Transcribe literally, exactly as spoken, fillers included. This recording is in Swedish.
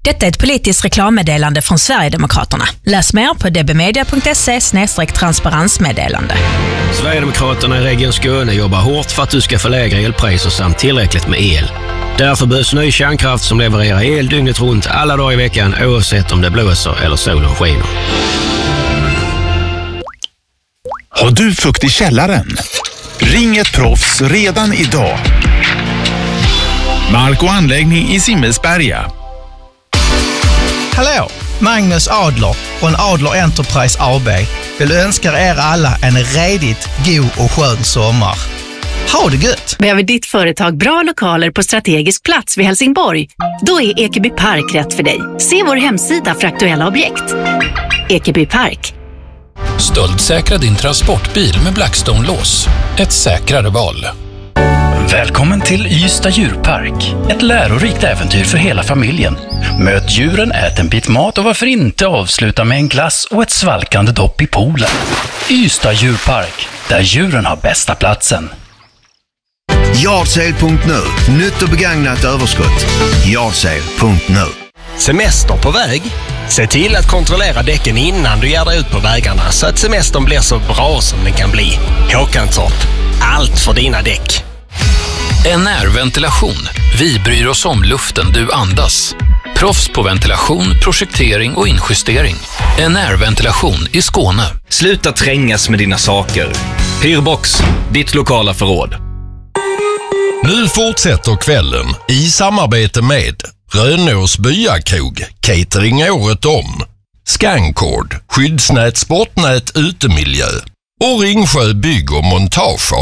Detta är ett politiskt reklammeddelande från Sverigedemokraterna. Läs mer på dbmedia.se snedstreck transparensmeddelande. Sverigedemokraterna i Region Skåne jobbar hårt för att du ska få lägre elpriser samt tillräckligt med el. Därför behövs ny kärnkraft som levererar el dygnet runt alla dagar i veckan oavsett om det blåser eller solen skiner. Har du fukt i källaren? Ring ett proffs redan idag. Mark och anläggning i Simmelsberga. Hallå, Magnus Adler från Adler Enterprise A B vill önska er alla en redigt god och skön sommar. Ha det gött! Behöver ditt företag bra lokaler på strategisk plats vid Helsingborg? Då är Ekeby Park rätt för dig. Se vår hemsida för aktuella objekt. Ekeby Park. Stöldsäkra din transportbil med Blackstone-lås. Ett säkrare val. Välkommen till Ystad djurpark. Ett lärorikt äventyr för hela familjen. Möt djuren, ät en bit mat och varför inte avsluta med en glass och ett svalkande dopp i poolen. Ystad djurpark, där djuren har bästa platsen. Yardsale punkt nu. Nytt och begagnat överskott. Yardsale punkt nu. Semester på väg? Se till att kontrollera däcken innan du ger dig ut på vägarna så att semestern blir så bra som den kan bli. Håkantorp. Allt för dina däck. N R-ventilation. Vi bryr oss om luften du andas. Proffs på ventilation, projektering och injustering. N R-ventilation i Skåne. Sluta trängas med dina saker. Hyrbox, ditt lokala förråd. Nu fortsätter kvällen i samarbete med Rönås Byakrog, catering året om, Scancord, skyddsnät, sportnät, utemiljö och Ringsjö bygg och montage.